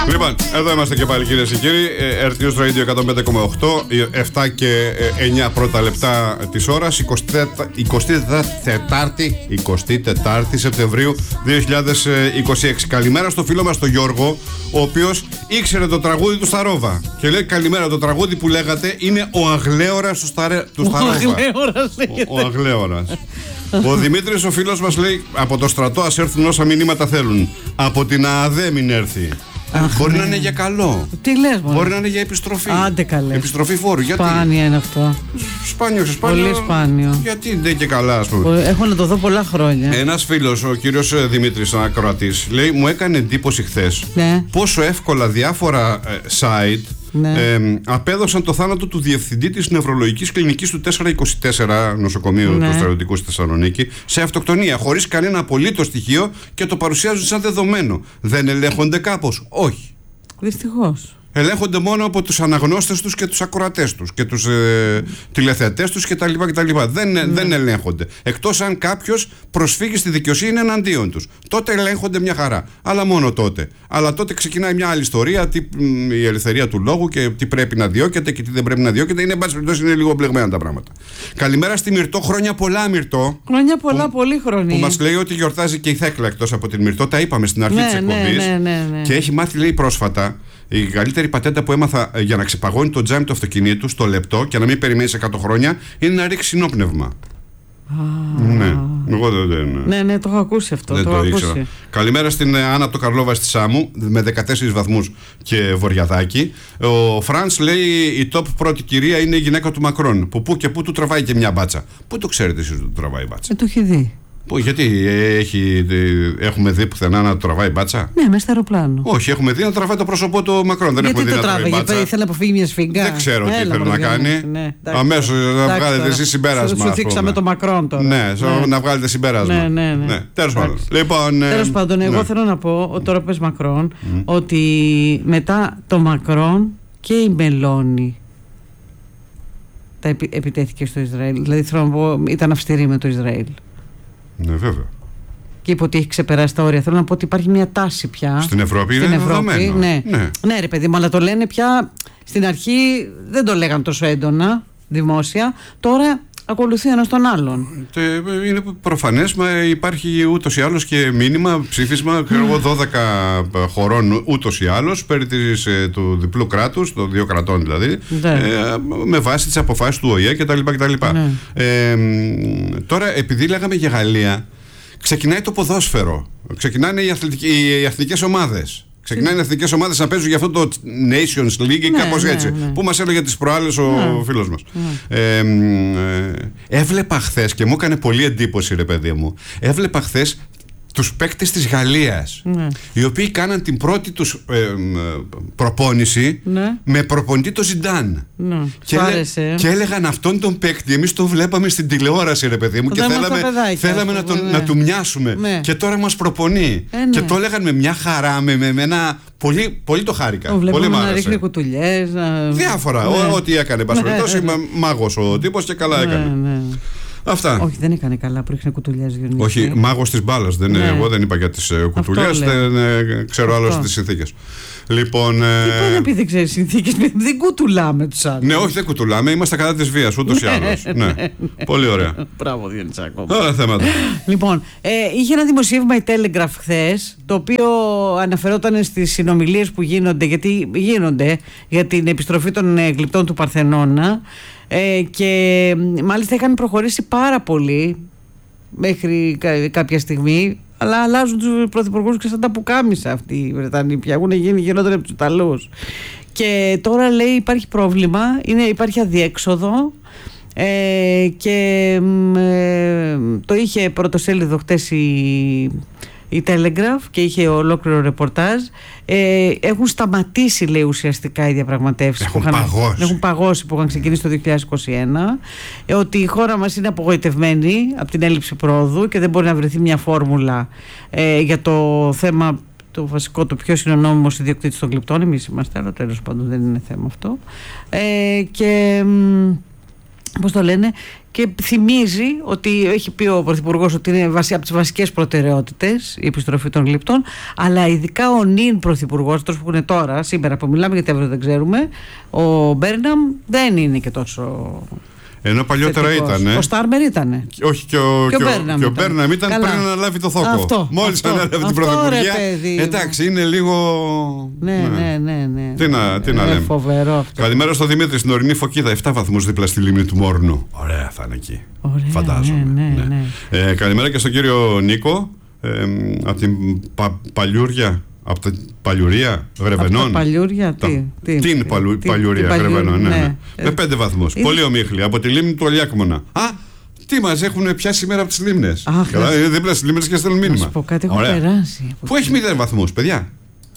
Λοιπόν, εδώ είμαστε και πάλι, κυρίες και κύριοι. RTOS Radio 105,8, 7 και 9 πρώτα λεπτά της ώρας, 24η Σεπτεμβρίου 2026. Καλημέρα στο φίλο μας τον Γιώργο, ο οποίος ήξερε το τραγούδι του Σταρόβα. Και λέει καλημέρα, το τραγούδι που λέγατε είναι ο Αγλέωρας του Σταρόβα. Ο Αγλέωρας. Ο Δημήτρης, ο φίλος μας, λέει από το στρατό ας έρθουν όσα μηνύματα θέλουν. Από την ΑΑΔΕ μην έρθει. Μπορεί να είναι για καλό. Τι λες, μόνο. Μπορεί να είναι για επιστροφή. Άντε καλέ. Επιστροφή φόρου. Σπάνια είναι αυτό. Σπάνιο. Πολύ σπάνιο. Γιατί δεν είναι και καλά, ας πούμε. Έχω να το δω πολλά χρόνια. Ένας φίλος, ο κύριος Δημήτρης, ένα ακροατής, λέει: μου έκανε εντύπωση χθες πόσο εύκολα διάφορα site απέδωσαν το θάνατο του διευθυντή της νευρολογικής κλινικής του 424 νοσοκομείου του Στρατιωτικού στη Θεσσαλονίκη σε αυτοκτονία, χωρίς κανένα απολύτως στοιχείο, και το παρουσιάζουν σαν δεδομένο. Δεν ελέγχονται κάπως? Όχι. Δυστυχώς. Ελέγχονται μόνο από τους αναγνώστες τους και τους ακροατές τους και τους τηλεθεατές τους κτλ. Δεν ελέγχονται. Εκτός αν κάποιος προσφύγει στη δικαιοσύνη εναντίον τους. Τότε ελέγχονται μια χαρά. Αλλά μόνο τότε. Αλλά τότε ξεκινάει μια άλλη ιστορία, η ελευθερία του λόγου και τι πρέπει να διώκεται και τι δεν πρέπει να διώκεται. Είναι, εν πάση περιπτώσει, είναι λίγο μπλεγμένα τα πράγματα. Καλημέρα στη Μυρτώ. Χρόνια πολλά, Μυρτώ. Χρόνια πολλά, πολύ χρόνια. Που μας λέει ότι γιορτάζει και η Θέκλα εκτός από την Μυρτώ. Τα είπαμε στην αρχή της εκπομπής. Και έχει μάθει, λέει, πρόσφατα. Η καλύτερη πατέντα που έμαθα για να ξεπαγώνει το τζάμι του αυτοκινήτου στο λεπτό και να μην περιμένει 100 χρόνια είναι να ρίξει συνόπνευμα. Ναι, εγώ δεν. Ναι, το έχω ακούσει αυτό. Δεν το ήξερα. Καλημέρα στην Άννα από το Καρλόβα στη Σάμου με 14 βαθμούς και βορειαδάκι. Ο Φρανς λέει: η top πρώτη κυρία είναι η γυναίκα του Μακρόν. Που και που του τραβάει και μια μπάτσα. Πού το ξέρετε εσείς ότι του τραβάει μπάτσα? Το έχει δει. Γιατί έχουμε δει πουθενά να τραβάει μπάτσα? Ναι, μέσα στο αεροπλάνο. Όχι, έχουμε δει να τραβάει το πρόσωπό του Μακρόν. Δεν έχουμε δει να τραβάει μπάτσα. Γιατί ήθελε να αποφύγει μια σφίγγα. Δεν ξέρω τι ήθελε να κάνει. Αμέσως να βγάλετε εσείς συμπέρασμα. Σου θίξαμε το Μακρόν τώρα. Ναι, να βγάλετε συμπέρασμα. Ναι. Τέλος πάντων. Τέλος πάντων, εγώ θέλω να πω, τώρα πες Μακρόν, ότι μετά το Μακρόν και η Μελώνη επιτέθηκε στο Ισραήλ. Δηλαδή θέλω να πω, ήταν αυστηρή με το Ισραήλ. Ναι, βέβαια. Και είπε ότι έχει ξεπεράσει τα όρια. Θέλω να πω ότι υπάρχει μια τάση πια. Στην Ευρώπη είναι δεδομένο. Ναι, ρε παιδί μου, αλλά το λένε πια. Στην αρχή δεν το λέγαν τόσο έντονα δημόσια. Τώρα ακολουθεί ένας τον άλλον. Είναι προφανές, μα υπάρχει ούτως ή άλλως και μήνυμα, ψήφισμα 12 χωρών ούτως ή άλλως περί του διπλού κράτους, των δύο κρατών δηλαδή, με βάση τις αποφάσεις του ΟΗΕ κτλ. Τώρα, επειδή λέγαμε για Γαλλία, ξεκινάει το ποδόσφαιρο, ξεκινάνε οι εθνικές ομάδες. Ξεκινάνε οι εθνικές ομάδες να παίζουν για αυτό το Nations League ή κάπως έτσι. Που μας έλεγε τις προάλλες ο φίλος μας. Έβλεπα χθες και μου έκανε πολύ εντύπωση, ρε παιδί μου. Έβλεπα χθες τους παίκτες της Γαλλίας, οι οποίοι κάναν την πρώτη τους προπόνηση με προπονητή το Ζιντάν. Και έλεγαν αυτόν τον παίκτη, εμείς τον βλέπαμε στην τηλεόραση, ρε παιδί μου, και θέλαμε να του μοιάσουμε. Και τώρα μας προπονεί. Και το έλεγαν με μια χαρά, με ένα. Πολύ το χάρηκα. Πολύ μ' άρεσε. Να ρίχνει κουτουλιές. Διάφορα. Ό,τι έκανε. Μάγος ο τύπος και καλά έκανε. Αυτά. Όχι, δεν έκανε καλά που ρίχνε κουτουλιές. Όχι, μάγος της μπάλας. Εγώ δεν είπα για τις κουτουλιές. Δεν ξέρω άλλως τις συνθήκες. Λοιπόν. Τι πάνε επειδή ξέρεις συνθήκες, δεν κουτουλάμε τους άλλους. Ναι, όχι, δεν κουτουλάμε. Είμαστε κατά της βίας, ούτως ή άλλως. Ναι. Πολύ ωραία. Μπράβο, Διονυσάκο. Ωραία θέματα. Λοιπόν, είχε ένα δημοσίευμα η Telegraph χθες, το οποίο αναφερόταν στις συνομιλίες που γίνονται, γιατί γίνονται για την επιστροφή των γλυπτών του Παρθενώνα. Και μάλιστα είχαν προχωρήσει πάρα πολύ μέχρι κάποια στιγμή, αλλά αλλάζουν τους πρωθυπουργούς και σαν τα πουκάμισα αυτοί οι Βρετανοί πια, έχουν γίνει γινόταν από τους Ιταλούς. Και τώρα λέει υπάρχει πρόβλημα, υπάρχει αδιέξοδο, και το είχε πρωτοσέλιδο χτες η Telegraph και είχε ολόκληρο ρεπορτάζ. Έχουν σταματήσει, λέει, ουσιαστικά οι διαπραγματεύσεις. Έχουν παγώσει που είχαν ξεκινήσει το 2021. Ότι η χώρα μας είναι απογοητευμένη από την έλλειψη πρόοδου και δεν μπορεί να βρεθεί μια φόρμουλα για το θέμα το βασικό, το ποιος είναι ο νόμιμος ιδιοκτήτης των γλυπτών. Εμείς είμαστε, αλλά τέλος πάντων δεν είναι θέμα αυτό. Και πώς το λένε, και θυμίζει ότι έχει πει ο Πρωθυπουργός ότι είναι από τις βασικές προτεραιότητες η επιστροφή των γλυπτών, αλλά ειδικά ο νυν Πρωθυπουργός, αυτός που είναι τώρα, σήμερα που μιλάμε, γιατί αύριο δεν ξέρουμε, ο Μπέρναμ δεν είναι και τόσο. Ενώ παλιότερα ήταν. Ο Στάρμερ ήταν. Όχι, και ο Μπέρναμ ήταν. Καλά. Πριν αναλάβει το θόκο. Μόλις αναλάβει την πρωθυπουργία. Εντάξει, είναι λίγο. Ναι. Τι να λέμε. Φοβερό αυτό. Καλημέρα στο Δημήτρη, στην ορεινή Φωκίδα, 7 βαθμούς δίπλα στη λίμνη του Μόρνου. Ωραία θα είναι εκεί. Ωραία, φαντάζομαι. Ναι. Καλημέρα και στον κύριο Νίκο, από την Παλιούρια. Από τα Παλιουρία Γρεβενών. Από τα Παλιούρια, την Παλιουρία Γρεβενών, ναι. Με 5 βαθμούς. Πολύ ομίχλη. Από τη λίμνη του Ολιάκμονα. Τι μας έχουν πιάσει σήμερα από τις λίμνες. Είναι δίπλα στις λίμνες και στέλνουν μήνυμα. Να σου πω κάτι, έχω περάσει. Πού έχει 0 βαθμούς, παιδιά.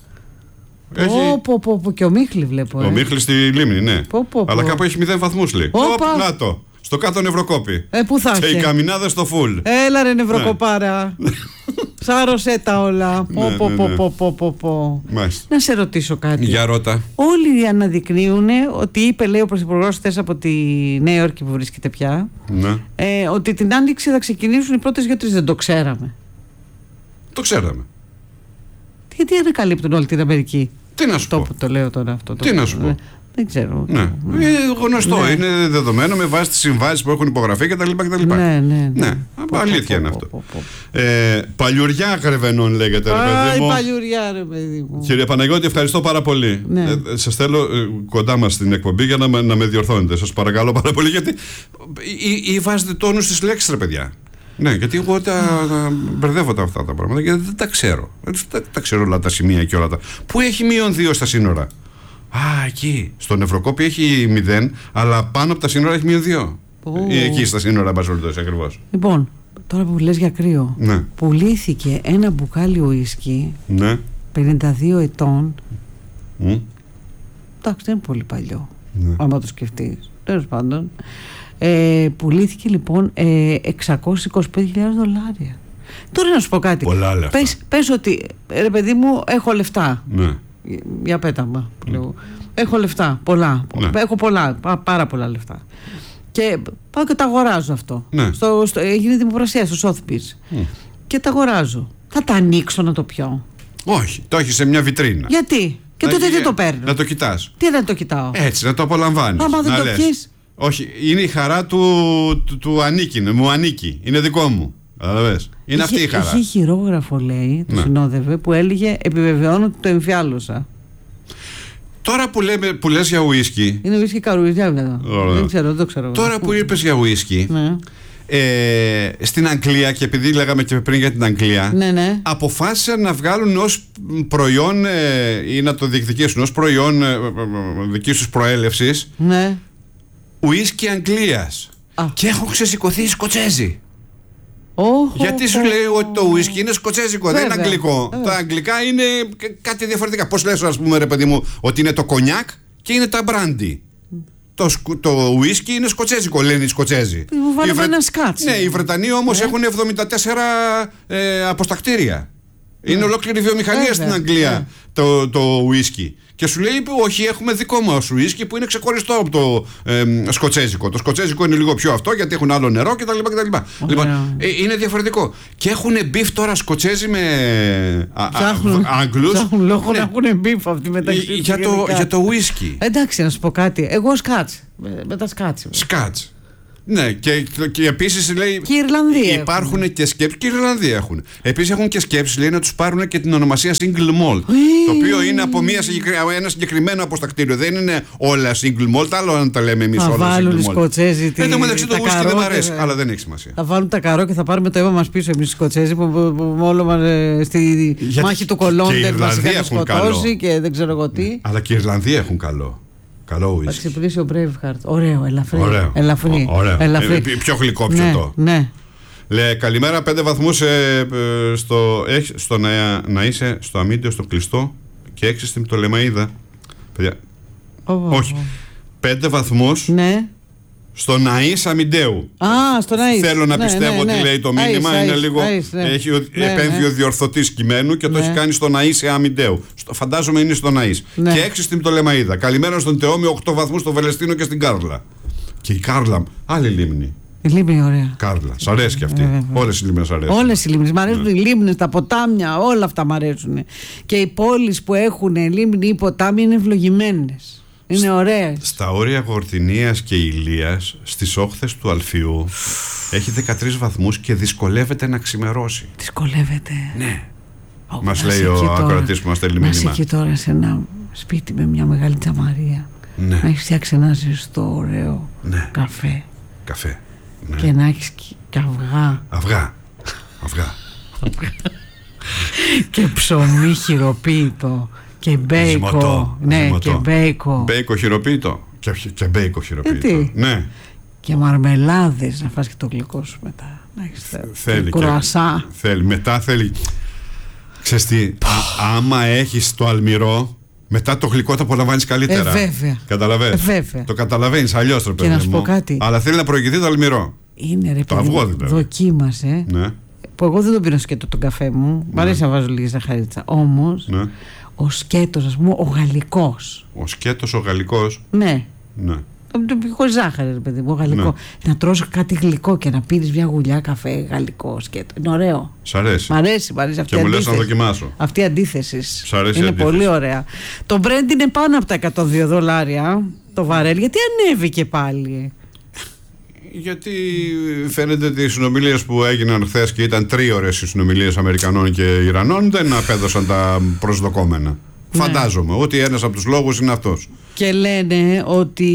Και ομίχλη βλέπω. Ομίχλη στη λίμνη, ναι. Αλλά κάπου έχει 0 βαθμούς, λέει. Να το. Στο κάτω Νευροκόπη. Πού θα και οι καμινάδες στο φουλ. Έλα ρε Νευροκοπάρα. Σάρωσε τα όλα. Να σε ρωτήσω κάτι. Για ρώτα. Όλοι αναδεικνύουν ότι είπε, λέει ο Πρωθυπουργός χθες από τη Νέα Υόρκη που βρίσκεται πια, ότι την Άνοιξη θα ξεκινήσουν οι πρώτες γιοτρίες. Δεν το ξέραμε. Το ξέραμε. Γιατί ανακαλύπτουν όλη την Αμερική. Τι να σου πω. Το λέω τώρα αυτό. Τι να σου πω. Δεν ξέρω. Ναι. Γνωστό. Είναι δεδομένο με βάση τις συμβάσεις που έχουν υπογραφεί κτλ. Ναι. Αλήθεια είναι αυτό. Παλιουριά Γρεβενών λέγεται. Παλιουριά, ρε παιδί μου. Κύριε Παναγιώτη, ευχαριστώ πάρα πολύ. Σας θέλω κοντά μας στην εκπομπή για να με διορθώνετε. Σας παρακαλώ πάρα πολύ, γιατί ή βάζετε τόνους στις λέξεις, ρε παιδιά. Ναι, γιατί εγώ μπερδεύω αυτά τα πράγματα, γιατί δεν τα ξέρω. Δεν τα ξέρω όλα τα σημεία και όλα τα. Πού έχει -2 στα σύνορα. Εκεί. Στον Ευρωκόπη έχει 0, αλλά πάνω από τα σύνορα έχει -2. Εκεί στα σύνορα, μπασόλτος, ακριβώς. Λοιπόν, τώρα που λες για κρύο, πουλήθηκε ένα μπουκάλι ουίσκι 52 ετών. Εντάξει, δεν είναι πολύ παλιό, άμα το σκεφτείς. Τέλος πάντων. Πουλήθηκε λοιπόν $625,000. Τώρα να σου πω κάτι. Πολλά λεφτά. Πες ότι, ρε παιδί μου, έχω λεφτά. Για πέταμα που λέω. Έχω λεφτά, πολλά. Έχω πάρα πολλά λεφτά. Και πάω και τα αγοράζω αυτό. Έγινε δημοπρασία στο Sotheby's. Και τα αγοράζω. Θα τα ανοίξω να το πιω? Όχι, το έχει σε μια βιτρίνα. Γιατί? Και τότε δεν το παίρνω. Να το κοιτάς. Τι δεν το κοιτάω? Έτσι, να το απολαμβάνεις. Άμα δεν το πιεις. Όχι, είναι η χαρά του ανήκει. Μου ανήκει. Είναι δικό μου. Είναι αυτή η χαρά. Είχε χειρόγραφο, λέει, το συνόδευε, που έλεγε επιβεβαιώνω ότι το εμφιάλωσα. Τώρα που λες για ουίσκι. Είναι ουίσκι καρουζιά, βέβαια. Δεν το ξέρω. Τώρα που είπες για ουίσκι. Στην Αγγλία, και επειδή λέγαμε και πριν για την Αγγλία, αποφάσισαν να βγάλουν ως προϊόν ή να το διεκδικήσουν ως προϊόν δικής τους προέλευσης ουίσκι Αγγλίας. Και έχουν ξεσηκωθεί οι Σκοτσέζοι. Γιατί σου λέει ότι το ουίσκι είναι σκοτσέζικο, δεν είναι αγγλικό. Τα αγγλικά είναι κάτι διαφορετικά. Πώς λες, ας πούμε, ρε παιδί μου, ότι είναι το κονιάκ και είναι τα μπράντι. Το ουίσκι είναι σκοτσέζικο, λένε οι Σκοτσέζοι. Βάλαμε ένα σκάτς. Ναι, οι Βρετανοί όμως έχουν 74 αποστακτήρια. Είναι ολόκληρη βιομηχανία στην Αγγλία το ουίσκι. Και σου λέει, όχι, έχουμε δικό μας ουίσκι που είναι ξεχωριστό από το σκοτσέζικο. Το σκοτσέζικο είναι λίγο πιο αυτό, γιατί έχουν άλλο νερό κτλ. Λοιπόν, είναι διαφορετικό. Και έχουν μπιφ τώρα Σκοτσέζοι με Άγγλους. Έχουν λόγο να έχουν μπιφ αυτοί μεταξύ. Για το ουίσκι. Εντάξει, να σου πω κάτι. Εγώ σκάτς. Με τα σκάτς. Σκάτς. Ναι, και επίσης λέει. Και οι Ιρλανδοί υπάρχουν και σκέψεις. Και οι Ιρλανδοί έχουν. Επίσης έχουν και σκέψεις, λέει, να τους πάρουν και την ονομασία single malt. Το οποίο είναι από ένα συγκεκριμένο αποστακτήριο. Δεν είναι όλα single malt. Άλλο αν τα λέμε εμείς όλα single malt. Θα βάλουν οι Σκοτσέζοι. Εν τω μεταξύ το ουίσκι δεν μου αρέσει, αλλά δεν έχει σημασία. Θα βάλουν τα καρό και θα πάρουμε το αίμα μας πίσω εμείς οι Σκοτσέζοι που όλο μας στη μάχη του Κολόντερ μας είχαν σκοτώσει και δεν ξέρω εγώ τι. Αλλά και οι Ιρλανδοί έχουν καλό. Θα ξυπνήσει ο Braveheart. Ωραίο, ελαφρύ. Πιο γλυκό πιωτό. Ναι. Λέει, καλημέρα, 5 βαθμούς στο να είσαι στο αμύντιο, στο κλειστό, και 6 στην Πτολεμαΐδα. Παιδιά, όχι. 5 βαθμούς στο Ναΐς Αμυντέου. Στο Ναΐς. Θέλω να πιστεύω ότι λέει το μήνυμα. Είναι λίγο. Έχει επέμβει ο διορθωτής κειμένου και το έχει κάνει στο Ναΐς Αμυντέου. Φαντάζομαι είναι στο Ναΐς. Και 6 στην Πτολεμαΐδα. Καλημέρα στον Τεόμιο, 8 βαθμούς στο Βελεστίνο και στην Κάρλα. Και η Κάρλα, άλλη λίμνη. Η λίμνη ωραία. Κάρλα, σ' αρέσει και αυτή. Όλες οι λίμνες αρέσουν. Όλες οι λίμνες. Μ' αρέσουν οι λίμνες, τα ποτάμια, όλα αυτά μ' αρέσουν. Και οι πόλεις που έχουν λίμνη ή ποτάμι είναι ευλογημένες. Είναι ωραίες. Στα όρια Γορτινίας και Ηλίας, στις όχθες του Αλφιού, έχει 13 βαθμούς και δυσκολεύεται να ξημερώσει. Δυσκολεύεται. Ναι. Μας λέει ο ακροατής που μας στέλνει μήνυμα. Να είσαι εκεί τώρα σε ένα σπίτι με μια μεγάλη τζαμαρία. Ναι. Να έχεις φτιάξει ένα ζεστό ωραίο καφέ. Καφέ. Ναι. Και να έχεις και αυγά. Αυγά. Και ψωμί χειροποίητο. Και μπέικο. Ναι, και μπέικο. Μπέικο χειροποίητο. Και μπέικο χειροποίητο. Ναι. Και μαρμελάδες, να φας και το γλυκό σου μετά. Να έχεις θέλει κουρασά. Θέλει. Μετά θέλει. Ξέρεις τι, άμα έχεις το αλμυρό, μετά το γλυκό το απολαμβάνεις καλύτερα. Βέβαια. Καταλαβαίνεις. Βέβαια. Το καταλαβαίνεις αλλιώς, ρε παιδί μου. Και να σου πω κάτι. Αλλά θέλει να προηγηθεί το αλμυρό. Είναι ρε το παιδί, αυγό δηλαδή. Δοκίμασε. Ναι. Που εγώ δεν τον πίνω σκέτο τον καφέ μου. Μ' αρέσει να βάζω λίγη ζαχαρίτσα. Όμως, ο σκέτος, ας πούμε, ο γαλλικός. Ο σκέτος, ο γαλλικός. Ναι. Ναι. Χωρίς ζάχαρη, ρε παιδί μου, γαλλικό. Ναι. Να τρως κάτι γλυκό και να πίνεις μια γουλιά καφέ γαλλικό σκέτο. Είναι ωραίο. Σ' αρέσει. Μ' αρέσει αυτή και μου λες να δοκιμάσω. Αυτή η αντίθεση. Σ' αρέσει είναι αντίθεση. πολύ ωραία. Το Brent είναι πάνω από τα $102 το βαρέλ. Γιατί ανέβηκε πάλι? Γιατί φαίνεται ότι οι συνομιλίες που έγιναν χθες και ήταν 3 ώρες οι συνομιλίες Αμερικανών και Ιρανών δεν απέδωσαν τα προσδοκόμενα. Ναι. Φαντάζομαι ότι ένας από τους λόγους είναι αυτός. Και λένε ότι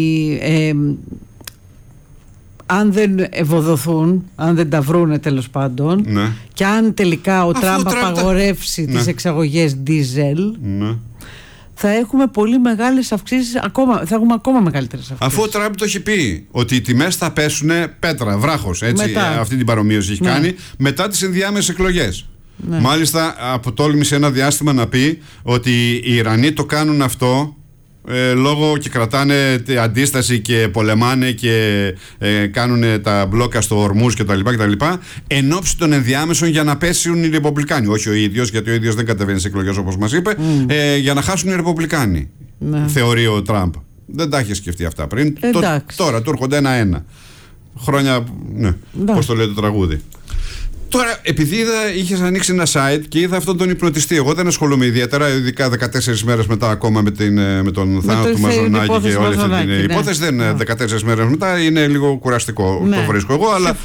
αν δεν ευοδοθούν, αν δεν τα βρούνε τέλος πάντων, ναι. και αν τελικά ο Τραμπ απαγορεύσει τις εξαγωγές diesel, ναι. θα έχουμε πολύ μεγάλες αυξήσεις, θα έχουμε ακόμα μεγαλύτερες αυξήσεις. Αφού ο Τραμπ το έχει πει ότι οι τιμές θα πέσουν πέτρα, βράχος, έτσι, αυτή την παρομοίωση έχει κάνει, μετά τις ενδιάμεσες εκλογές. Ναι. Μάλιστα αποτόλμησε ένα διάστημα να πει ότι οι Ιρανοί το κάνουν αυτό λόγω και κρατάνε αντίσταση και πολεμάνε και κάνουν τα μπλόκα στο Ορμούζ κτλ. Εν ώψη των ενδιάμεσων για να πέσουν οι Ρεπουμπλικάνοι. Όχι ο ίδιος, γιατί ο ίδιος δεν κατεβαίνει σε εκλογές όπως μας είπε, για να χάσουν οι Ρεπουμπλικάνοι. Ναι. Θεωρεί ο Τραμπ. Δεν τα είχε σκεφτεί αυτά πριν. Τώρα του έρχονται ένα-ένα. Χρόνια. Ναι. Πώς το λέει το τραγούδι. Τώρα, επειδή είχες ανοίξει ένα site και είδα αυτόν τον υπνοτιστή, εγώ δεν ασχολούμαι ιδιαίτερα, ειδικά 14 μέρες μετά ακόμα με τον θάνατο του Μαζονάκη και όλη αυτή την υπόθεση. Δεν 14 μέρες μετά, είναι λίγο κουραστικό, το βρίσκω εγώ, αλλά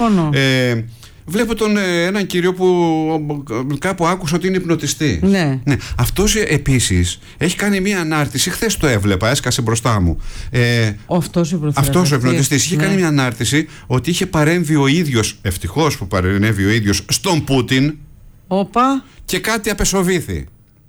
βλέπω έναν κύριο που κάπου άκουσα ότι είναι υπνοτιστή. Ναι. Αυτός επίσης έχει κάνει μία ανάρτηση, χθες το έβλεπα, έσκασε μπροστά μου. Αυτός ο υπνοτιστής είχε κάνει μία ανάρτηση ότι είχε παρέμβει ο ίδιος, ευτυχώς που παρέμβει ο ίδιος, στον Πούτιν. Όπα. Και κάτι απεσοβήθη.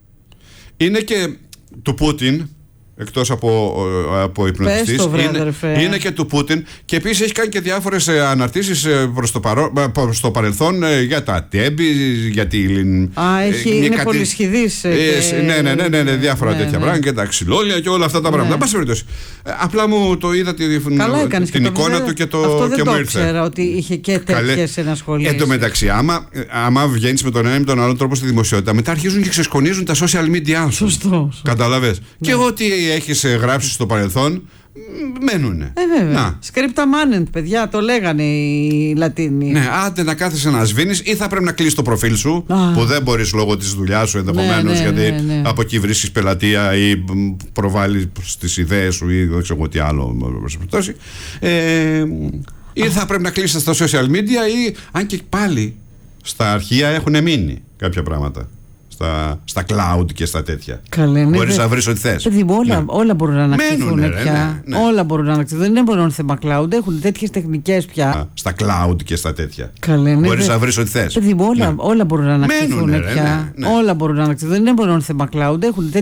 Είναι και του Πούτιν, εκτός από υπνοτιστής, είναι και του Πούτιν, και επίσης έχει κάνει και διάφορες αναρτήσεις προς το παρελθόν για τα τέμπη, για τη είναι πολυσχηδής. Ναι, διάφορα τέτοια πράγματα και τα ξυλόλια και όλα αυτά τα πράγματα. Πάση περιπτώσει. Απλά μου το είδα την εικόνα του και μου ήρθε. Αυτό δεν το ήξερα ότι είχε και τέτοιες ενασχολήσεις. Εν τω μεταξύ, άμα βγαίνεις με τον ένα ή με τον άλλο τρόπο στη δημοσιότητα, μετά αρχίζουν και ξεσκονίζουν τα social media σου. Σωστό. Καταλαβες. Και ό,τι έχεις γράψει στο παρελθόν μένουνε. Βέβαια. Scripta manent, παιδιά, το λέγανε οι Λατίνοι. Ναι, άντε να κάθεσαι να σβήνεις, ή θα πρέπει να κλείσεις το προφίλ σου, που δεν μπορείς λόγω της δουλειάς σου ενδεχομένως, γιατί από εκεί βρίσκεις πελατεία ή προβάλλεις τις ιδέες σου ή δεν ξέρω τι άλλο. Ή θα πρέπει να κλείσεις τα social media, ή αν και πάλι στα αρχεία έχουν μείνει κάποια πράγματα. Στα cloud και στα τέτοια. Μπορείς να βρεις ό,τι θες. Όλα μπορούν να ανακτηθούν πια. Όλα μπορούν να ανακτηθούν. Δεν είναι μόνο θέμα cloud. Έχουν τέτοιες τεχνικές πια. Στα cloud και στα τέτοια. Μπορείς να βρεις ό,τι θες. Όλα μπορούν να ανακτηθούν πια. Όλα μπορούν να ανακτηθούν. Δεν είναι μόνο θέμα cloud. Έχουν